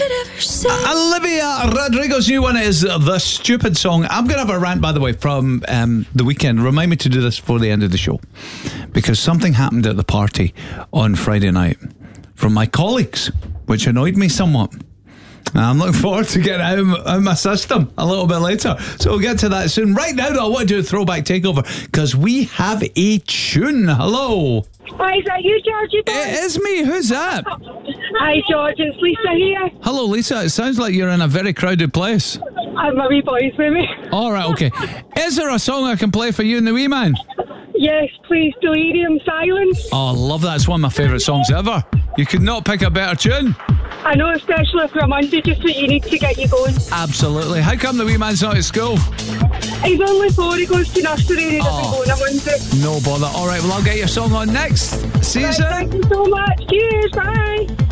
Olivia Rodrigo's new one is The Stupid Song. I'm going to have a rant, by the way, from the weekend. Remind me to do this before the end of the show, because something happened at the party on Friday night from my colleagues, which annoyed me somewhat. I'm looking forward to getting out of my system a little bit later. So we'll get to that soon. Right now, though, I want to do a throwback takeover because we have a tune. Hello. Hi, is that you, Georgie? It is me. Who's that? Hi, George. It's Lisa here. Hello, Lisa. It sounds like you're in a very crowded place. I'm my wee boys with me. All right, okay. Is there a song I can play for you and the wee man? Yes, please. Delirium Silence. Oh, I love that. It's one of my favourite songs ever. You could not pick a better tune. I know, especially for a Monday, just what you need to get you going. Absolutely. How come the wee man's not at school? He's only 4, he goes to nursery and he doesn't go on a Monday. No bother. All right, well, I'll get your song on next. See you soon. Thank you so much. Cheers, bye.